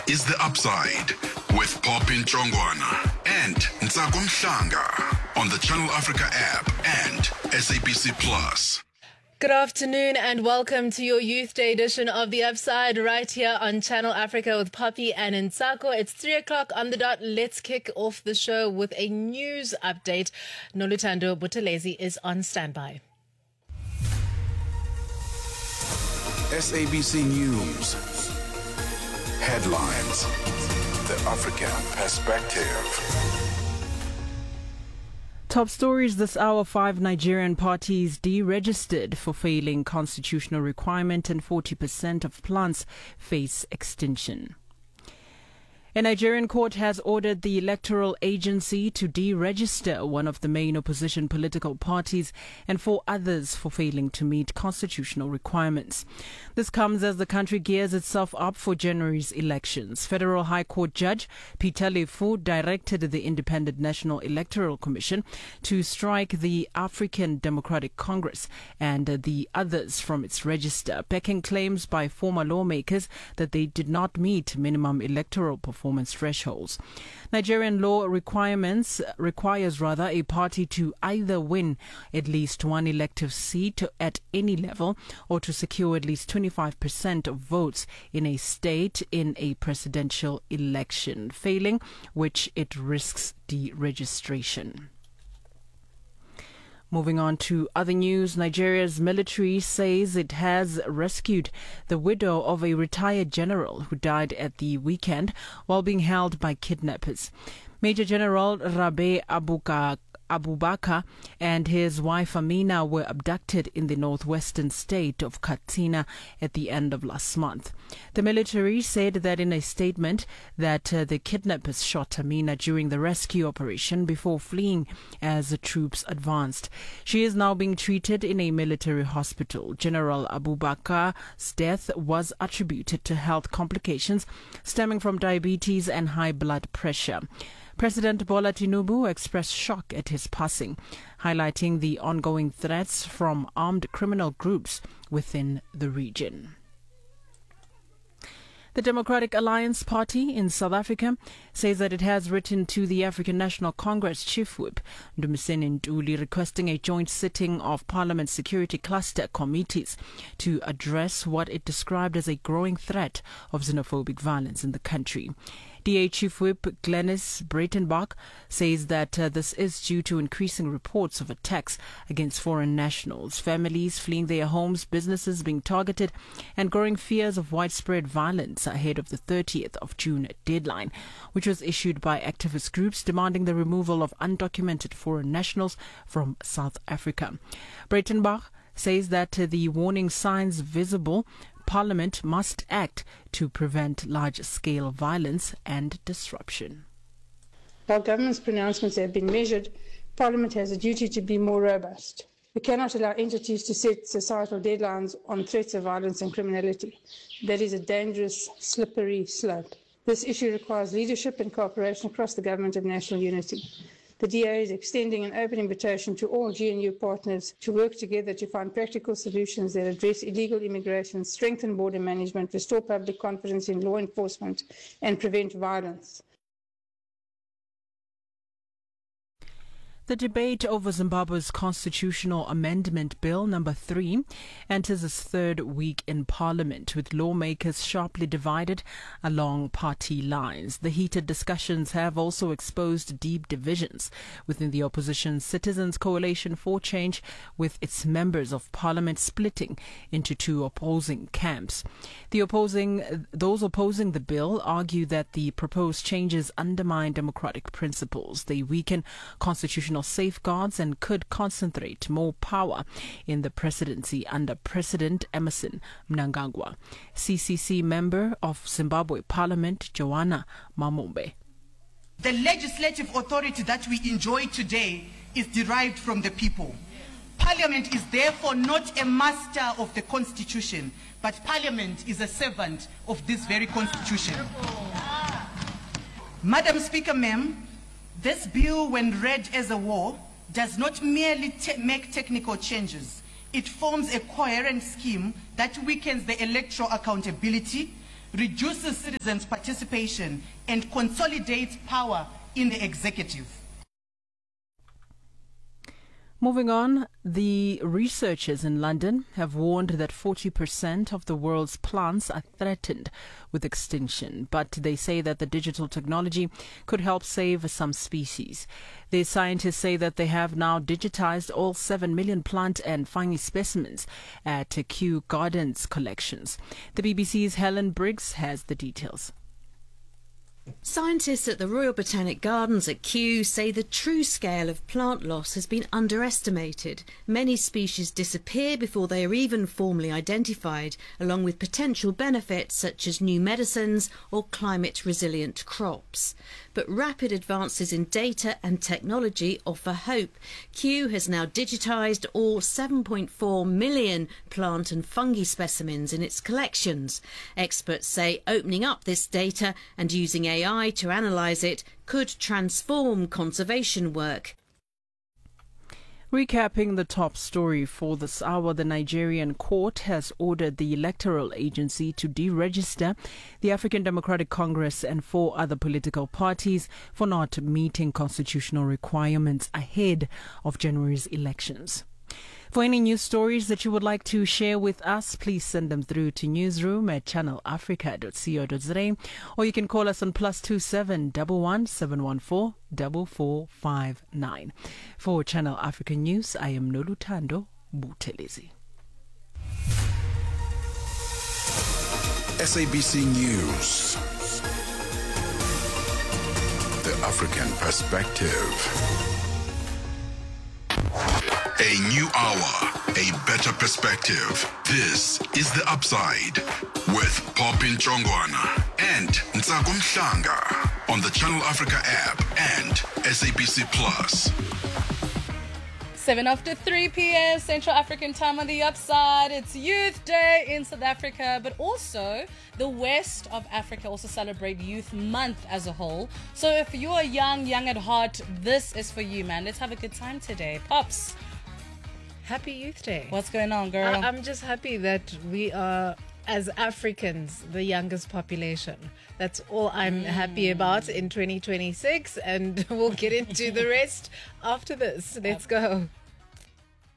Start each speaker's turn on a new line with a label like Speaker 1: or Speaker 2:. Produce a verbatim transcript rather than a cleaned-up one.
Speaker 1: is The Upside with Popin Chongwana and Ntsako Mhlanga on the Channel Africa app and S A B C Plus.
Speaker 2: Good afternoon and welcome to your Youth Day edition of The Upside right here on Channel Africa with Poppy and Ntsako. It's three o'clock on the dot. Let's kick off the show with a news update. Noluthando Buthelezi is on standby.
Speaker 1: S A B C News. Headlines. The African Perspective.
Speaker 3: Top stories this hour: five Nigerian parties deregistered for failing constitutional requirement and forty percent of plants face extinction. A Nigerian court has ordered the electoral agency to deregister one of the main opposition political parties and four others for failing to meet constitutional requirements. This comes as the country gears itself up for January's elections. Federal High Court Judge Peter Lefu directed the Independent National Electoral Commission to strike the African Democratic Congress and the others from its register, backing claims by former lawmakers that they did not meet minimum electoral performance performance thresholds. Nigerian law requirements requires rather a party to either win at least one elective seat at any level or to secure at least twenty-five percent of votes in a state in a presidential election, failing which it risks deregistration. Moving on to other news, Nigeria's military says it has rescued the widow of a retired general who died at the weekend while being held by kidnappers. Major General Rabe Abuka Abubakar and his wife Amina were abducted in the northwestern state of Katsina at the end of last month. The military said that in a statement that uh, the kidnappers shot Amina during the rescue operation before fleeing as the troops advanced. She is now being treated in a military hospital. General Abubakar's death was attributed to health complications stemming from diabetes and high blood pressure. President Bola Tinubu expressed shock at his passing, highlighting the ongoing threats from armed criminal groups within the region. The Democratic Alliance Party in South Africa says that it has written to the African National Congress Chief Whip Ndumiseni Ntuli requesting a joint sitting of Parliament Security Cluster committees to address what it described as a growing threat of xenophobic violence in the country. D A Chief Whip Glenys Breitenbach says that uh, this is due to increasing reports of attacks against foreign nationals, families fleeing their homes, businesses being targeted, and growing fears of widespread violence ahead of the thirtieth of June deadline, which was issued by activist groups demanding the removal of undocumented foreign nationals from South Africa. Breitenbach says that uh, the warning signs visible, Parliament must act to prevent large-scale violence and disruption.
Speaker 4: While government's pronouncements have been measured, Parliament has a duty to be more robust. We cannot allow entities to set societal deadlines on threats of violence and criminality. That is a dangerous, slippery slope. This issue requires leadership and cooperation across the Government of National Unity. The D A is extending an open invitation to all G N U partners to work together to find practical solutions that address illegal immigration, strengthen border management, restore public confidence in law enforcement, and prevent violence.
Speaker 3: The debate over Zimbabwe's constitutional amendment bill number three enters its third week in Parliament, with lawmakers sharply divided along party lines. The heated discussions have also exposed deep divisions within the opposition Citizens Coalition for Change, with its members of Parliament splitting into two opposing camps. The opposing, those opposing the bill argue that the proposed changes undermine democratic principles. They weaken constitutional safeguards and could concentrate more power in the presidency under President Emmerson Mnangagwa. C C C member of Zimbabwe Parliament, Joanna Mamombe.
Speaker 5: The legislative authority that we enjoy today is derived from the people. Parliament is therefore not a master of the Constitution, but Parliament is a servant of this very Constitution. Madam Speaker, ma'am, this bill, when read as a whole, does not merely te- make technical changes. It forms a coherent scheme that weakens the electoral accountability, reduces citizens' participation, and consolidates power in the executive.
Speaker 3: Moving on, the researchers in London have warned that forty percent of the world's plants are threatened with extinction, but they say that the digital technology could help save some species. The scientists say that they have now digitized all seven million plant and fungi specimens at Kew Gardens collections. The B B C's Helen Briggs has the details.
Speaker 6: Scientists at the Royal Botanic Gardens at Kew say the true scale of plant loss has been underestimated. Many species disappear before they are even formally identified, along with potential benefits such as new medicines or climate-resilient crops. But rapid advances in data and technology offer hope. Kew has now digitised all seven point four million plant and fungi specimens in its collections. Experts say opening up this data and using A I to analyse it could transform conservation work.
Speaker 3: Recapping the top story for this hour, the Nigerian court has ordered the electoral agency to deregister the African Democratic Congress and four other political parties for not meeting constitutional requirements ahead of January's elections. For any news stories that you would like to share with us, please send them through to newsroom at channel africa dot co dot za, or you can call us on plus two seven one one seven one four four four five nine. For Channel Africa News, I am Nolutando Buthelezi.
Speaker 1: S A B C News. The African Perspective. A new hour, a better perspective. This is The Upside with Popin Chongwana and Ntsako Mhlanga on the Channel Africa app and S A B C Plus.
Speaker 2: Seven after three p.m. Central African time on The Upside. It's Youth Day in South Africa, but also the West of Africa also celebrate Youth Month as a whole. So if you are young, young at heart, this is for you, man. Let's have a good time today. Pops, happy Youth Day. What's going on, girl? I- I'm just happy that we are, as Africans, the youngest population. That's all I'm mm. happy about in twenty twenty-six, and we'll get into the rest after this. Let's go.